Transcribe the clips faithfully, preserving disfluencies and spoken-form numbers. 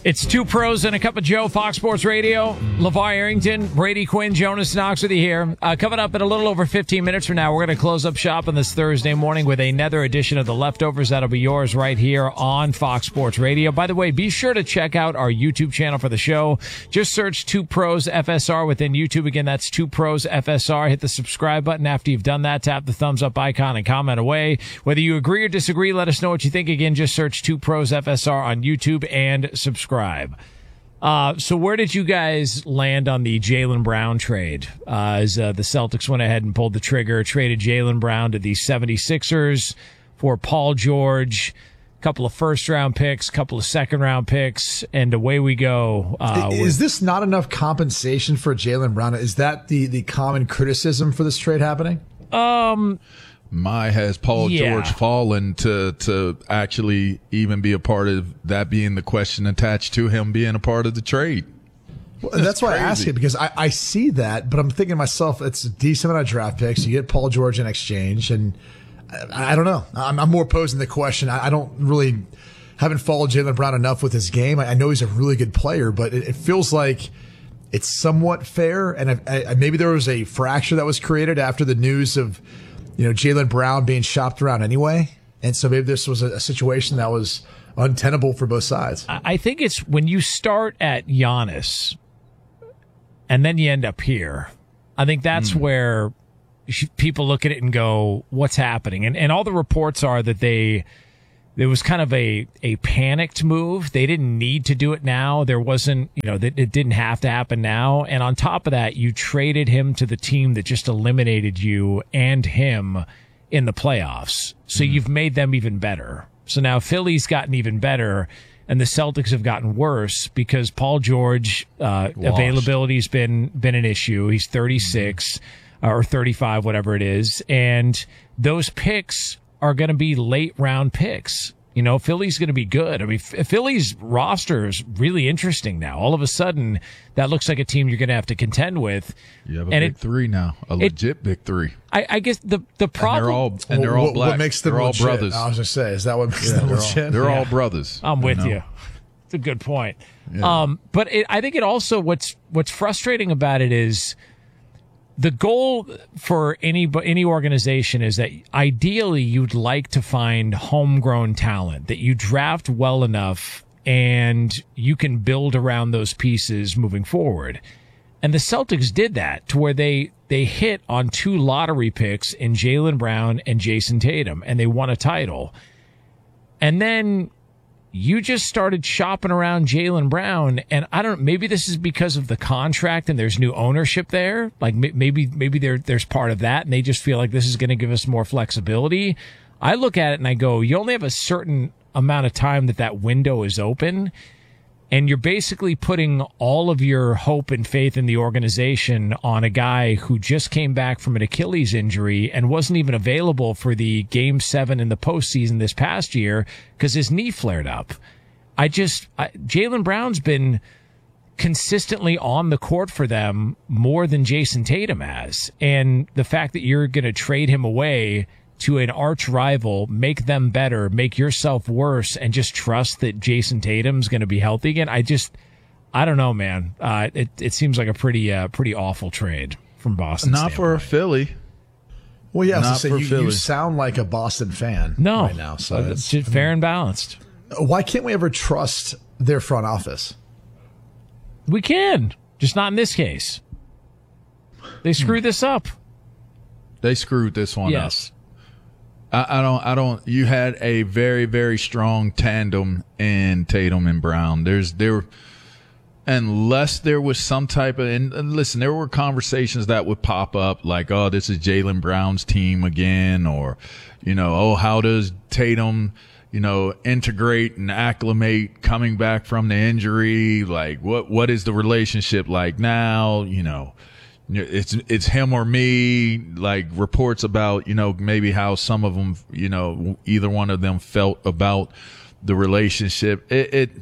It's Two Pros and a Cup of Joe, Fox Sports Radio. LeVar Arrington, Brady Quinn, Jonas Knox with you here. Uh, coming up in a little over fifteen minutes from now, we're going to close up shop on this Thursday morning with another edition of The Leftovers. That'll be yours right here on Fox Sports Radio. By the way, be sure to check out our YouTube channel for the show. Just search Two Pros F S R within YouTube. Again, that's Two Pros F S R. Hit the subscribe button. After you've done that, tap the thumbs up icon and comment away. Whether you agree or disagree, let us know what you think. Again, just search Two Pros F S R on YouTube and subscribe. Uh, so where did you guys land on the Jaylen Brown trade? Uh, as uh, the Celtics went ahead and pulled the trigger, traded Jaylen Brown to the seventy-sixers for Paul George, a couple of first-round picks, a couple of second-round picks, and away we go. Uh, is with, this not enough compensation for Jaylen Brown? Is that the, the common criticism for this trade happening? Um... My, has Paul yeah. George fallen to to actually even be a part of that being the question attached to him being a part of the trade? Well, that's, that's why I ask it, because I, I see that, but I'm thinking to myself, it's a decent amount of draft picks. You get Paul George in exchange, and I, I don't know. I'm, I'm more posing the question. I, I don't really haven't followed Jaylen Brown enough with his game. I, I know he's a really good player, but it, it feels like it's somewhat fair, and I, I, maybe there was a fracture that was created after the news of, you know, Jaylen Brown being shopped around anyway. And so maybe this was a, a situation that was untenable for both sides. I think it's when you start at Giannis and then you end up here. I think that's mm. where people look at it and go, what's happening? And and all the reports are that they, there was kind of a, a panicked move. They didn't need to do it now. There wasn't, you know, that it didn't have to happen now. And on top of that, you traded him to the team that just eliminated you and him in the playoffs. So mm. you've made them even better. So now Philly's gotten even better and the Celtics have gotten worse because Paul George, uh, availability has been, been an issue. He's thirty-six mm. or thirty-five, whatever it is. And those picks are going to be late round picks. You know, Philly's going to be good. I mean, Philly's roster is really interesting now. All of a sudden, that looks like a team you're going to have to contend with. You have a and big it, three now, a legit it, big three. I, I guess the the problem. And they're all, and they're all what, black. What makes them they're legit? all brothers. I was going to say, is that what makes yeah, them they're legit? All, they're yeah. all brothers. I'm with you. Know? you. It's a good point. Yeah. Um, but it, I think it also what's what's frustrating about it is, the goal for any any organization is that ideally you'd like to find homegrown talent that you draft well enough and you can build around those pieces moving forward. And the Celtics did that to where they they hit on two lottery picks in Jaylen Brown and Jason Tatum, and they won a title. And then you just started shopping around Jaylen Brown, and I don't. Maybe this is because of the contract and there's new ownership there. Like maybe maybe there there's part of that, and they just feel like this is going to give us more flexibility. I look at it and I go, you only have a certain amount of time that that window is open, and you're basically putting all of your hope and faith in the organization on a guy who just came back from an Achilles injury and wasn't even available for the game seven in the postseason this past year because his knee flared up. I just, I, Jaylen Brown's been consistently on the court for them more than Jason Tatum has. And the fact that you're going to trade him away to an arch rival, make them better, make yourself worse, and just trust that Jason Tatum's going to be healthy again. I just, I don't know, man. Uh, it it seems like a pretty uh, pretty awful trade from Boston. Not for Philly. Well, yeah, I was Not to say, for you, Philly. you sound like a Boston fan no, right now. So it's just fair and balanced. Why can't we ever trust their front office? We can, just not in this case. They screwed hmm. this up. They screwed this one yes. up. Yes. I, I don't, I don't, you had a very, very strong tandem in Tatum and Brown. There's, there, unless there was some type of, and, and listen, there were conversations that would pop up like, oh, this is Jaylen Brown's team again, or, you know, oh, how does Tatum, you know, integrate and acclimate coming back from the injury? Like, what, what is the relationship like now? You know, It's it's him or me, like reports about, you know, maybe how some of them, you know, either one of them felt about the relationship. It it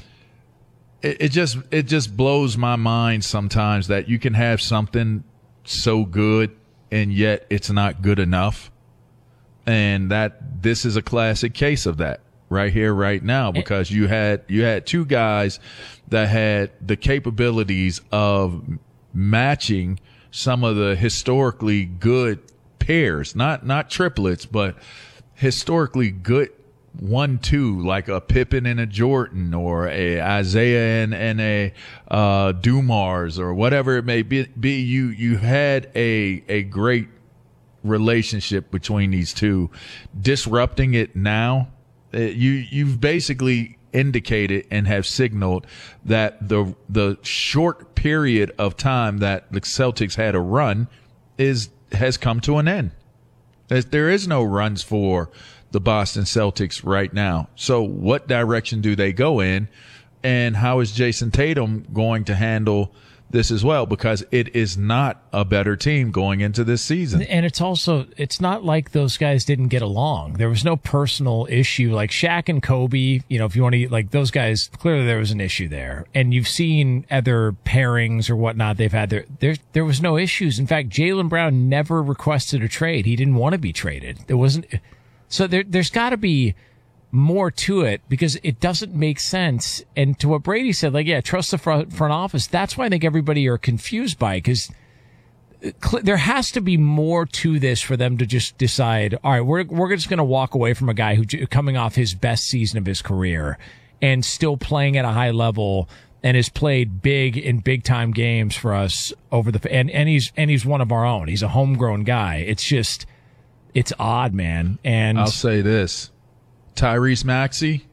it just it just blows my mind sometimes that you can have something so good and yet it's not good enough. And that this is a classic case of that. right here, right now, because you had you had two guys that had the capabilities of matching some of the historically good pairs, not not triplets, but historically good one two, like a Pippen and a Jordan, or a Isaiah and, and a uh, Dumars, or whatever it may be. be you you had a a great relationship between these two. Disrupting it now, uh, you you've basically indicated and have signaled that the the short period of time that the Celtics had a run is has come to an end. There is no runs for the Boston Celtics right now. So what direction do they go in, and how is Jason Tatum going to handle this as well? Because it is not a better team going into this season. And it's also, it's not like those guys didn't get along. There was no personal issue like Shaq and Kobe. You know, if you want to, like those guys, clearly there was an issue there. And you've seen other pairings or whatnot they've had there. There, there was no issues. In fact, Jaylen Brown never requested a trade. He didn't want to be traded. There wasn't. So there, there's got to be more to it, because it doesn't make sense. And to what Brady said, like, yeah, trust the front, front office. That's why I think everybody are confused by it, because cl- there has to be more to this for them to just decide, all right, we're, we're just going to walk away from a guy who coming off his best season of his career and still playing at a high level and has played big in big time games for us over the, and, and he's, and he's one of our own. He's a homegrown guy. It's just, it's odd, man. And I'll say this. Tyrese Maxey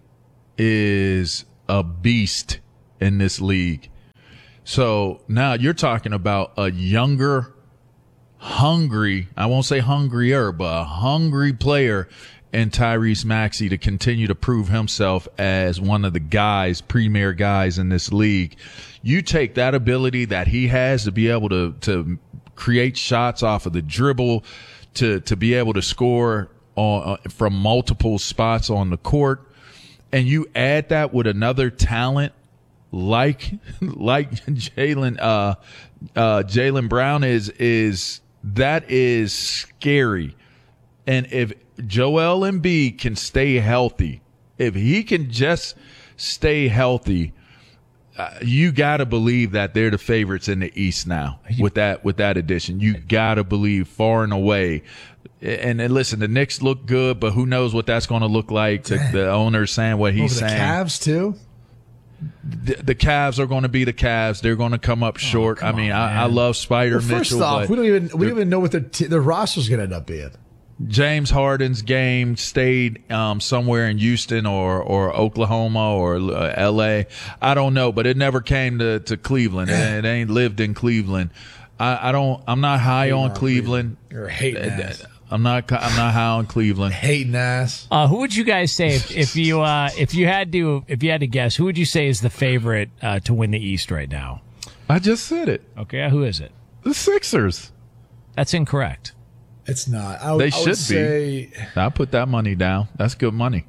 is a beast in this league. So now you're talking about a younger, hungry, I won't say hungrier, but a hungry player in Tyrese Maxey to continue to prove himself as one of the guys, premier guys in this league. You take that ability that he has to be able to, to create shots off of the dribble, to, to be able to score on, uh, from multiple spots on the court, and you add that with another talent like like Jaylen uh, uh, Jaylen Brown is is that is scary. And if Joel Embiid can stay healthy, if he can just stay healthy, uh, you got to believe that they're the favorites in the East now. With that with that addition, you got to believe far and away. And, and listen, the Knicks look good, but who knows what that's going to look like. The, the owner's saying what he's Over the saying. Cavs too. The, the Cavs are going to be the Cavs. They're going to come up short. Oh, I mean, on, I, I love Spider well, first Mitchell. off, but we don't even we don't even know what their t- their roster's going to end up being. James Harden's game stayed um, somewhere in Houston or, or Oklahoma or uh, L A. I don't know, but it never came to, to Cleveland. It, it ain't lived in Cleveland. I, I don't. I'm not high on, on Cleveland. You're hating ass. I'm not. I'm not high on Cleveland. Hating ass. Uh, who would you guys say if, if you uh, if you had to if you had to guess, who would you say is the favorite uh, to win the East right now? I just said it. Okay, who is it? The Sixers. That's incorrect. It's not. I would, They I should would be. say I put that money down. That's good money.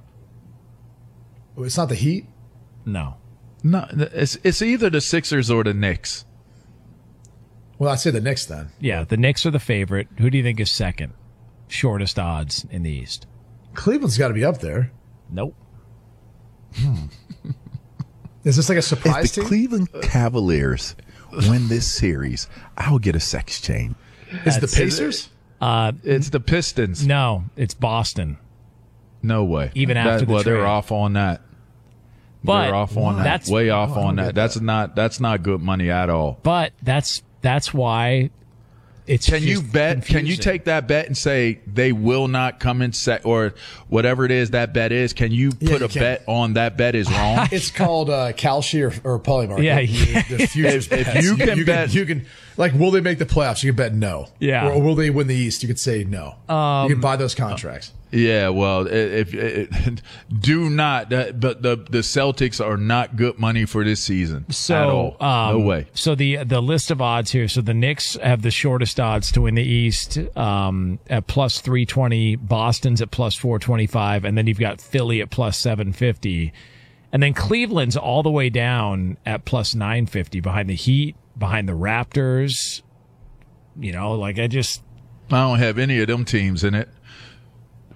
it's not the Heat. No. No, it's it's either the Sixers or the Knicks. Well, I'd say the Knicks then. Yeah, the Knicks are the favorite. Who do you think is second? Shortest odds in the East. Cleveland's got to be up there. Nope. Is this like a surprise If the team? Cleveland Cavaliers win this series, I'll get a sex chain. Is it the Pacers? Uh, It's the Pistons. no, it's Boston. No way. Even after the well, trade. they're off on that. But they're off on that. that's Way off Oh, I don't on get that. That's not. That's not good money at all. but that's that's why it's Can you just bet? Can you confusing. take that bet and say they will not come in set or whatever it is that bet is? Can you Yeah, put you a can. bet on that bet is wrong? It's called uh, Kalshi or, or Polymarket. Yeah, You- yeah. the futures If- if bets. you can you bet- you can like, will they make the playoffs? You can bet no. Yeah. Or, or will they win the East? You could say no. Um, you can buy those contracts. Yeah, well, if, if do not, that- but the the Celtics are not good money for this season So, at all. um, no way. So the the list of odds here. So the Knicks have the shortest odds to win the East um, at plus three twenty. Boston's at plus four twenty five, and then you've got Philly at plus seven fifty, and then Cleveland's all the way down at plus nine fifty behind the Heat, behind the Raptors. You know, like I just I don't have any of them teams in it.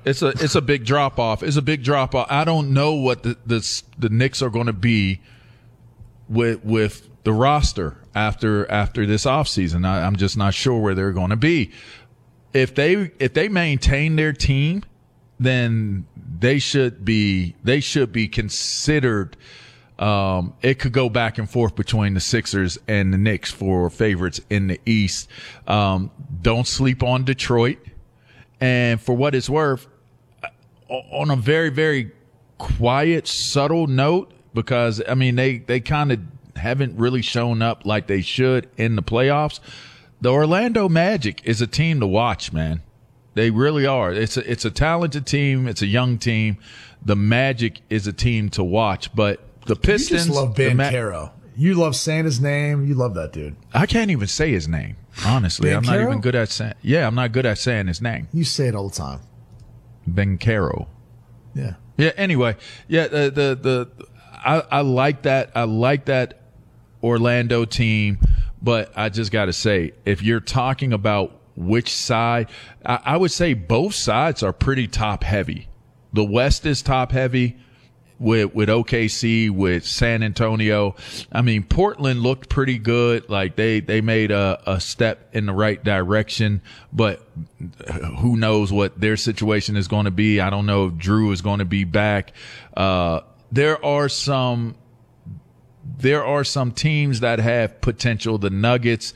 It's a it's a big drop off. It's a big drop off. I don't know what the the, the Knicks are going to be with with the roster after after this offseason. I, I'm just not sure where they're going to be. If they if they maintain their team, then they should be they should be considered. Um, it could go back and forth between the Sixers and the Knicks for favorites in the East. Um, don't sleep on Detroit. And for what it's worth, on a very, very quiet, subtle note, because, I mean, they, they kind of haven't really shown up like they should in the playoffs. The Orlando Magic is a team to watch, man. They really are. It's a, it's a talented team. It's a young team. The Magic is a team to watch, but the Pistons. You just love Banchero. Ma- you love saying his name. You love that dude. I can't even say his name. Honestly, I'm not even good at saying. Yeah, I'm not good at saying his name. You say it all the time. Banchero. Yeah. Yeah. Anyway, yeah. The the the I, I like that. I like that Orlando team, but I just got to say, if you're talking about which side, I, I would say both sides are pretty top heavy. The West is top heavy. With with O K C, with San Antonio. I mean, Portland looked pretty good. Like they, they made a, a step in the right direction, but who knows what their situation is going to be. I don't know if Drew is going to be back. Uh, there are some, there are some teams that have potential. The Nuggets,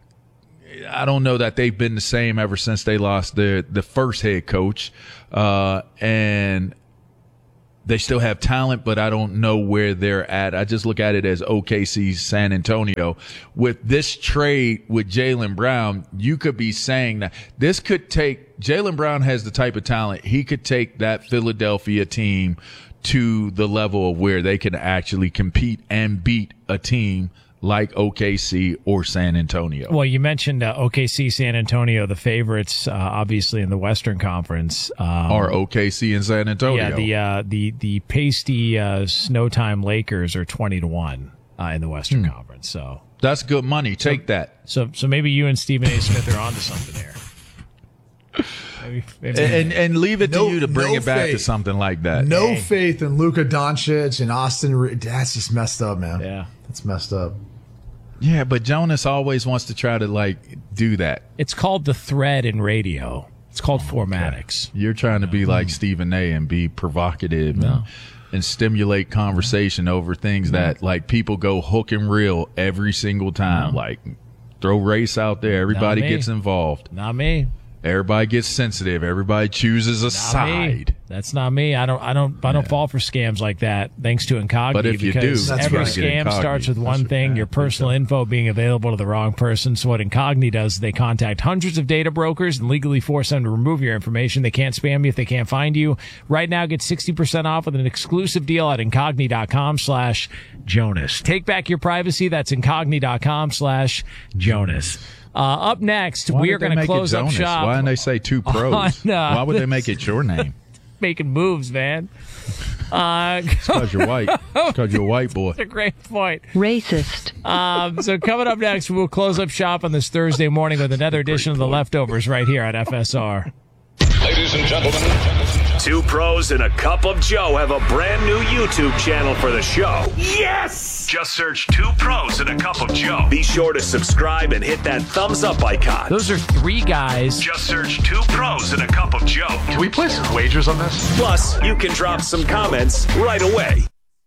I don't know that they've been the same ever since they lost their, the first head coach. Uh, and, They still have talent, but I don't know where they're at. I just look at it as O K C, San Antonio. With this trade with Jaylen Brown, you could be saying that this could take – Jaylen Brown has the type of talent. He could take that Philadelphia team to the level of where they can actually compete and beat a team like O K C or San Antonio. Well, you mentioned uh, O K C, San Antonio, the favorites, uh, obviously in the Western Conference. Um, Are O K C and San Antonio. Yeah, the uh, the the pasty uh, Snowtime Lakers are twenty to one uh, in the Western hmm. Conference. So that's good money. Take so, that. So so maybe you and Stephen A. Smith are onto something here. Maybe, maybe. And and leave it no, to you to bring no it back faith. to something like that. No hey. faith in Luka Doncic and Austin Reeves. That's just messed up, man. Yeah, that's messed up. Yeah, but Jonas always wants to try to, like, do that. It's called the thread in radio. It's called formatics. Okay. You're trying to be like Stephen A. and be provocative no. and, and stimulate conversation over things no. that, like, people go hook and reel every single time. No. Like, throw race out there. Everybody gets involved. Not me. Everybody gets sensitive. Everybody chooses a not side. Me. That's not me. I don't. I don't. I don't yeah. fall for scams like that. Thanks to Incogni. But if you because do, every right. scam starts with one thing: right. your personal info being available to the wrong person. So what Incogni does is they contact hundreds of data brokers and legally force them to remove your information. They can't spam you if they can't find you. Right now, get sixty percent off with an exclusive deal at incogni dot com slash Jonas. Take back your privacy. That's incogni dot com slash Jonas. Uh, up next, Why we are going to close up shop. Why didn't they say two pros? On, uh, Why would they make it your name? Making moves, man. Uh, it's because you're white. It's because you're a white boy. That's a great point. Racist. Um, so coming up next, we'll close up shop on this Thursday morning with another edition of The Leftovers right here at F S R. Ladies and gentlemen, two pros and a cup of Joe have a brand new YouTube channel for the show. Yes! Just search Two Pros and a Cup of Joe. Be sure to subscribe and hit that thumbs up icon. Those are three guys. Just search Two Pros and a Cup of Joe. Can we place some wagers on this? Plus, you can drop some comments right away.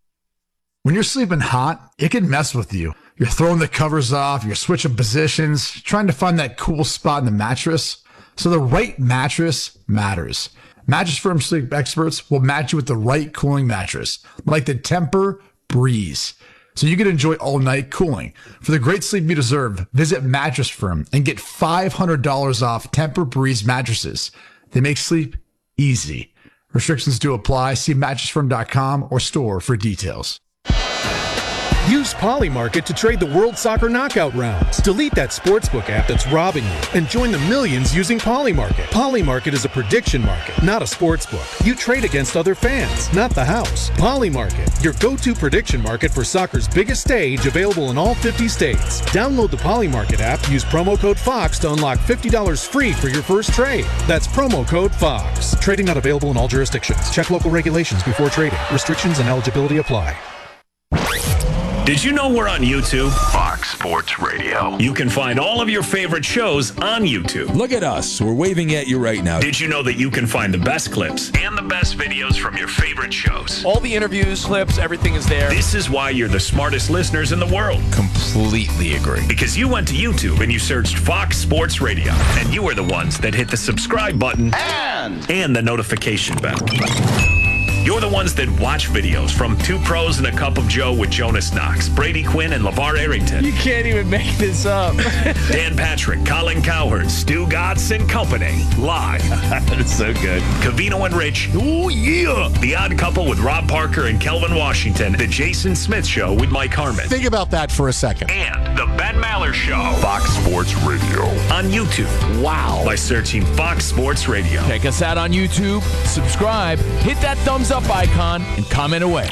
When you're sleeping hot, it can mess with you. You're throwing the covers off, you're switching positions, trying to find that cool spot in the mattress. So the right mattress matters. Mattress Firm sleep experts will match you with the right cooling mattress, like the Tempur Breeze, so you can enjoy all night cooling. For the great sleep you deserve, visit Mattress Firm and get five hundred dollars off Tempur Breeze mattresses. They make sleep easy. Restrictions do apply. See mattress firm dot com or store for details. Use Polymarket to trade the World Soccer Knockout rounds. Delete that sportsbook app that's robbing you and join the millions using Polymarket. Polymarket is a prediction market, not a sportsbook. You trade against other fans, not the house. Polymarket, your go-to prediction market for soccer's biggest stage, available in all fifty states. Download the Polymarket app, use promo code FOX to unlock fifty dollars free for your first trade. That's promo code FOX. Trading not available in all jurisdictions. Check local regulations before trading. Restrictions and eligibility apply. Did you know we're on YouTube? Fox Sports Radio. You can find all of your favorite shows on YouTube. Look at us. We're waving at you right now. Did you know that you can find the best clips and the best videos from your favorite shows? All the interviews, clips, everything is there. This is why you're the smartest listeners in the world. Completely agree. Because you went to YouTube and you searched Fox Sports Radio. And you are the ones that hit the subscribe button and, and the notification bell. You're the ones that watch videos from Two Pros and a Cup of Joe with Jonas Knox, Brady Quinn, and LeVar Arrington. You can't even make this up. Dan Patrick, Colin Cowherd, Stu Gatz and Company. Live. That's so good. Covino and Rich. Oh, yeah. The Odd Couple with Rob Parker and Kelvin Washington. The Jason Smith Show with Mike Harmon. Think about that for a second. And the Ben Maller Show. Fox Sports Radio. On YouTube. Wow. By searching Fox Sports Radio. Check us out on YouTube. Subscribe. Hit that thumbs up icon and comment away.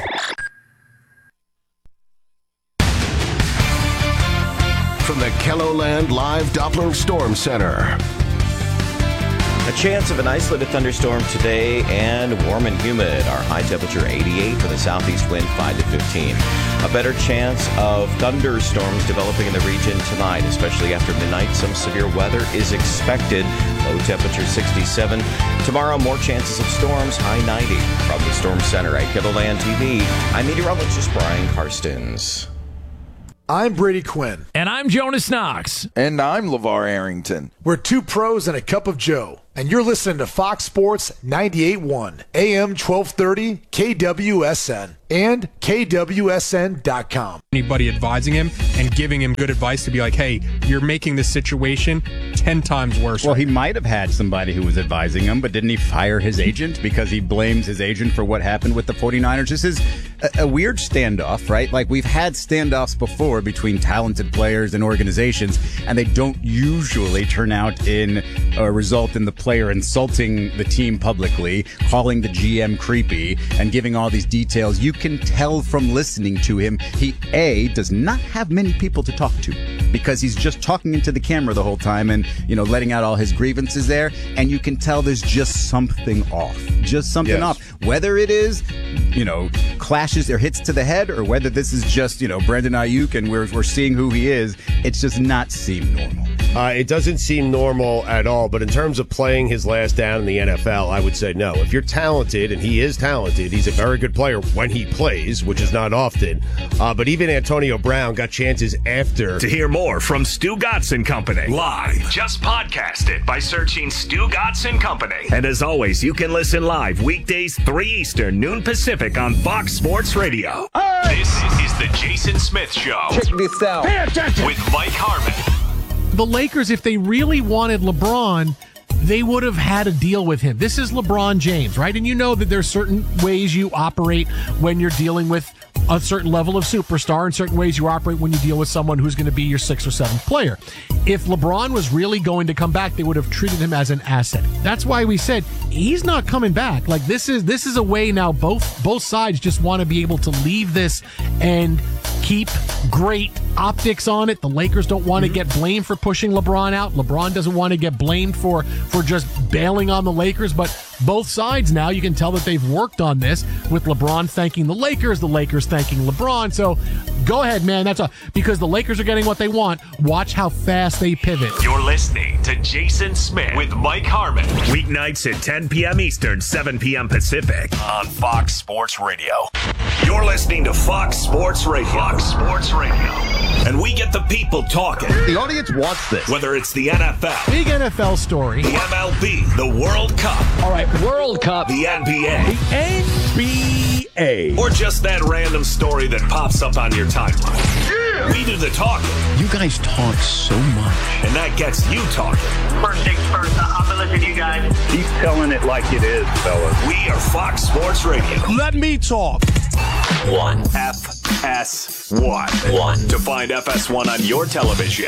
From the KELOLAND Live Doppler Storm Center. A chance of an isolated thunderstorm today and warm and humid. Our high temperature eighty-eight for the southeast wind five to fifteen. A better chance of thunderstorms developing in the region tonight, especially after midnight. Some severe weather is expected. Low temperature sixty-seven. Tomorrow, more chances of storms, high ninety. From the Storm Center at KELOLAND T V, I'm meteorologist Brian Karstens. I'm Brady Quinn. And I'm Jonas Knox. And I'm LeVar Arrington. We're two pros and a cup of Joe. And you're listening to Fox Sports ninety-eight point one, A M twelve thirty, K W S N, and K W S N dot com. Anybody advising him and giving him good advice to be like, hey, you're making this situation ten times worse. Well, he might have had somebody who was advising him, but didn't he fire his agent because he blames his agent for what happened with the 49ers? This is a, a weird standoff, right? Like, we've had standoffs before between talented players and organizations, and they don't usually turn out in a result in the player insulting the team publicly, calling the G M creepy, and giving all these details. You can tell from listening to him, he, A, does not have many people to talk to because he's just talking into the camera the whole time and, you know, letting out all his grievances there. And you can tell there's just something off, just something Yes. off. Whether it is, you know, clashes or hits to the head, or whether this is just, you know, Brandon Ayuk and we're, we're seeing who he is, it's just not seem normal. Uh, it doesn't seem normal at all, but in terms of playing his last down in the N F L, I would say no. If you're talented, and he is talented, he's a very good player when he plays, which is not often. Uh, but even Antonio Brown got chances after. To hear more from Stu Gatz and Company live, just podcast it by searching Stu Gatz and Company. And as always, you can listen live weekdays three Eastern, noon Pacific on Fox Sports Radio. Hey! This is the Jason Smith Show. Check this out. Pay attention. With Mike Harmon. The Lakers, if they really wanted LeBron, they would have had a deal with him. This is LeBron James, right? And you know that there's certain ways you operate when you're dealing with a certain level of superstar, and certain ways you operate when you deal with someone who's going to be your sixth or seventh player. If LeBron was really going to come back, they would have treated him as an asset. That's why we said he's not coming back. Like, this is this is a way now both both sides just want to be able to leave this and keep great optics on it. The Lakers don't want to get blamed for pushing LeBron out. LeBron doesn't want to get blamed for for just bailing on the Lakers. But both sides now, you can tell that they've worked on this, with LeBron thanking the Lakers, the Lakers thanking LeBron. So go ahead, man. That's all, because the Lakers are getting what they want. Watch how fast they pivot. You're listening to Jason Smith with Mike Harmon. Weeknights at ten p.m. Eastern, seven p.m. Pacific on Fox Sports Radio. You're listening to Fox Sports Radio. Fox Sports Radio. And we get the people talking. The audience wants this. Whether it's the N F L, Big N F L story, the M L B, the World Cup, All right, World Cup. the N B A, the N B A, or just that random story that pops up on your timeline. Yeah. We do the talking. You guys talk so much. And that gets you talking. First things first, I'm going to listen to you guys. Keep telling it like it is, fellas. We are Fox Sports Radio. Let me talk. One F S one. one. To find F S one on your television,